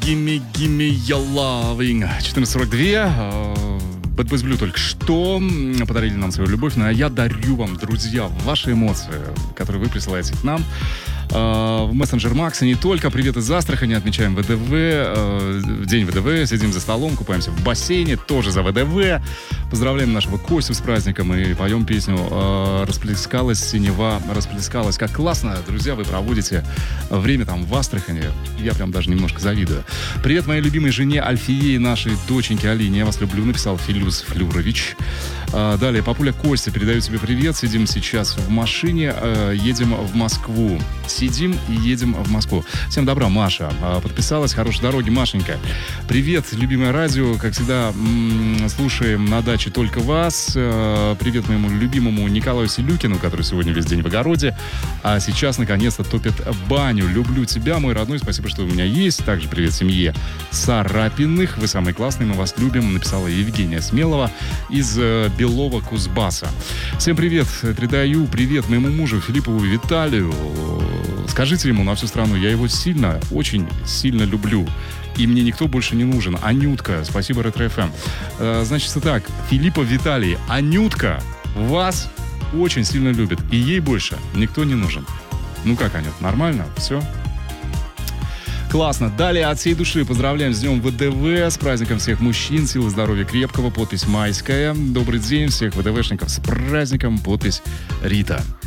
Gimme, gimme your loving. 14:42. Bad Boys Blue только что подарили нам свою любовь, но я дарю вам, друзья, ваши эмоции, которые вы присылаете к нам в мессенджер Макса. Не только. Привет из Астрахани. Отмечаем ВДВ. День ВДВ. Сидим за столом, купаемся в бассейне. Тоже за ВДВ. Поздравляем нашего Костю с праздником и поем песню «Расплескалась синева, расплескалась». Как классно, друзья, вы проводите время там в Астрахани. Я прям даже немножко завидую. Привет моей любимой жене Альфие и нашей доченьке Алине. Я вас люблю, написал Филюс Флюрович. Далее, папуля Костя передает тебе привет. Сидим сейчас в машине, едем в Москву. Сидим и едем в Москву. Всем добра, Маша. Подписалась. Хорошей дороги, Машенька. Привет, любимое радио. Как всегда, слушаем на даче только вас. Привет моему любимому Николаю Селюкину, который сегодня весь день в огороде. А сейчас, наконец-то, топит баню. Люблю тебя, мой родной. Спасибо, что у меня есть. Также привет семье Сарапиных. Вы самые классные, мы вас любим. Написала Евгения Смелова из Белого Кузбасса. Всем привет. Передаю привет моему мужу Филиппову Виталию. Скажите ему на всю страну, я его сильно, очень сильно люблю. И мне никто больше не нужен. Анютка, спасибо, Ретро-ФМ. Значит, так, Филиппов Виталий, Анютка вас очень сильно любит. И ей больше никто не нужен. Ну как, Анют, нормально? Все? Классно. Далее от всей души поздравляем с днем ВДВ, с праздником всех мужчин, силы здоровья крепкого, подпись майская. Добрый день, всех ВДВшников с праздником, подпись Рита.